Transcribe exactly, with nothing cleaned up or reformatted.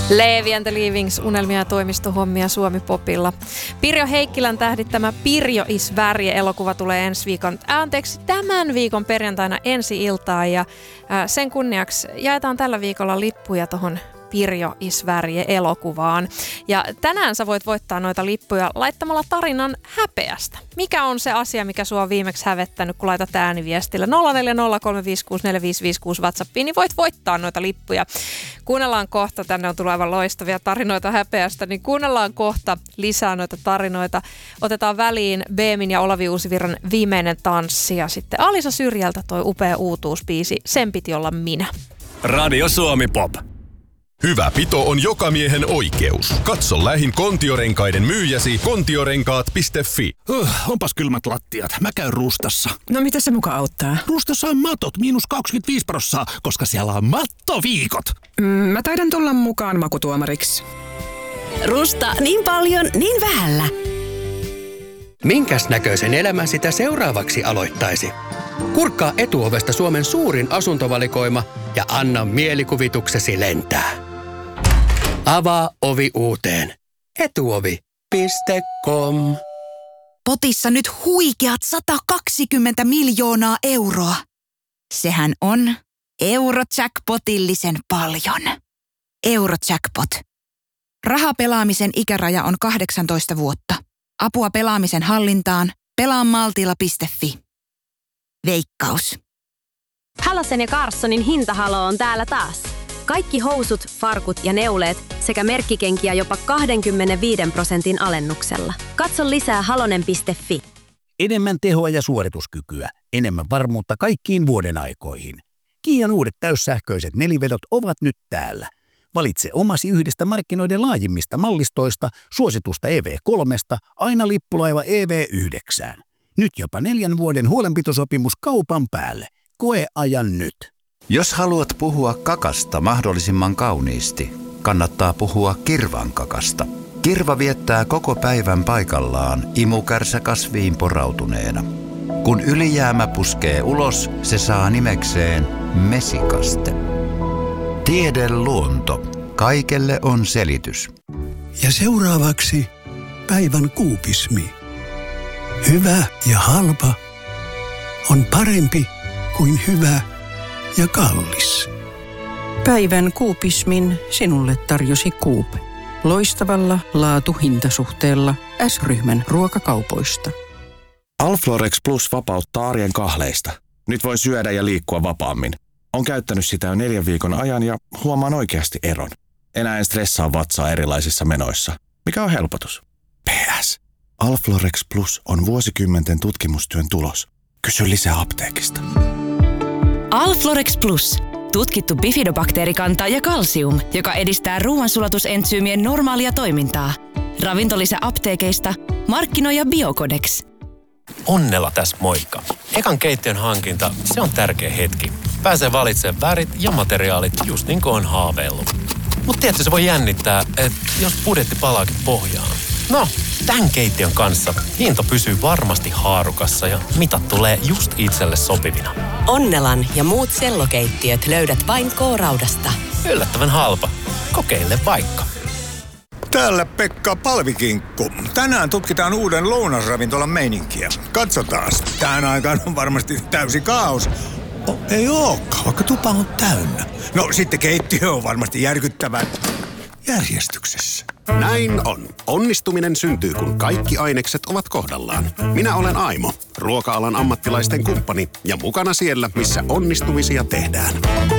Leevi and the Leavings, unelmia ja toimistohommia Suomi-popilla. Pirjo Heikkilän tähdittämä Pirjo is Värje-elokuva tulee ensi viikon, anteeksi, tämän viikon perjantaina ensi-iltaan ja ää, sen kunniaksi jaetaan tällä viikolla lippuja tuohon Pirjo is Värje-elokuvaan. Ja tänään sä voit voittaa noita lippuja laittamalla tarinan häpeästä. Mikä on se asia, mikä sua on viimeksi hävettänyt, kun laitat ääniviestillä nolla neljä nolla kolme viisi kuusi neljä viisi viisi kuusi WhatsAppiin, niin voit voittaa noita lippuja. Kuunnellaan kohta, tänne on tullut aivan loistavia tarinoita häpeästä, niin kuunnellaan kohta lisää noita tarinoita. Otetaan väliin Beemin ja Olavi Uusivirran Viimeinen tanssi ja sitten Alisa Syrjältä toi upea uutuusbiisi Sen piti olla minä. Radio Suomi Pop. Hyvä pito on jokamiehen oikeus. Katso lähin Kontiorenkaiden myyjäsi kontiorenkaat piste fi. Uh, onpas kylmät lattiat. Mä käyn Rustassa. No mitä se muka auttaa? Rustassa on matot miinus kaksikymmentäviisi prosenttia, koska siellä on mattoviikot. Mm, mä taidan tulla mukaan makutuomariksi. Rusta niin paljon, niin vähällä. Minkäs näköisen elämän sitä seuraavaksi aloittaisi? Kurkkaa Etuovesta Suomen suurin asuntovalikoima ja anna mielikuvituksesi lentää. Avaa ovi uuteen. etuovi piste com. Potissa nyt huikeat sata kaksikymmentä miljoonaa euroa. Sehän on Eurojackpotillisen paljon. Eurojackpot. Rahapelaamisen ikäraja on kahdeksantoista vuotta. Apua pelaamisen hallintaan pelaamaltilla piste fi. Veikkaus. Halosen ja Carssonin hintahalo on täällä taas. Kaikki housut, farkut ja neuleet sekä merkkikenkiä jopa kaksikymmentäviisi prosentin alennuksella. Katso lisää halonen piste fi. Enemmän tehoa ja suorituskykyä. Enemmän varmuutta kaikkiin vuoden aikoihin. Kian uudet täyssähköiset nelivedot ovat nyt täällä. Valitse omasi yhdestä markkinoiden laajimmista mallistoista, suositusta E V kolme, aina lippulaiva E V yhdeksän. Nyt jopa neljän vuoden huolenpitosopimus kaupan päälle. Koe ajan nyt. Jos haluat puhua kakasta mahdollisimman kauniisti, kannattaa puhua kirvan kakasta. Kirva viettää koko päivän paikallaan imukärsäkasviin porautuneena. Kun ylijäämä puskee ulos, se saa nimekseen mesikaste. Tiede luonto. Kaikelle on selitys. Ja seuraavaksi päivän kuupismi. Hyvä ja halpa on parempi kuin hyvä ja kallis. Päivän kuupismin sinulle tarjosi Coop. Loistavalla laatu-hintasuhteella S-ryhmän ruokakaupoista. Alflorex Plus vapauttaa arjen kahleista. Nyt voin syödä ja liikkua vapaammin. Olen käyttänyt sitä jo neljän viikon ajan ja huomaan oikeasti eron. Enää en stressaa vatsaa erilaisissa menoissa, mikä on helpotus. P S. Alflorex Plus on vuosikymmenten tutkimustyön tulos. Kysy lisää apteekista. Alflorex Plus. Tutkittu bifidobakteerikanta ja kalsium, joka edistää ruoansulatusentsyymien normaalia toimintaa. Ravintolisä apteekeista. Markkinoija Biocodex. Onnella tässä moikka. Ekan keittiön hankinta, se on tärkeä hetki. Pääsee valitsemaan värit ja materiaalit just niin kuin on haaveillut. Mutta tietysti se voi jännittää, että jos budjetti palaakin pohjaan. No, tämän keittiön kanssa hinta pysyy varmasti haarukassa ja mitat tulee just itselle sopivina. Onnelan ja muut sellokeittiöt löydät vain K-Raudasta. Yllättävän halpa. Kokeile vaikka. Täällä Pekka Palvikinkku. Tänään tutkitaan uuden lounasravintolan meininkiä. Katsotaan. Tähän aikaan on varmasti täysi kaos. Oh, ei ookaan, vaikka tupa on täynnä. No sitten keittiö on varmasti järkyttävän järjestyksessä. Näin on. Onnistuminen syntyy, kun kaikki ainekset ovat kohdallaan. Minä olen Aimo, ruoka-alan ammattilaisten kumppani ja mukana siellä, missä onnistumisia tehdään.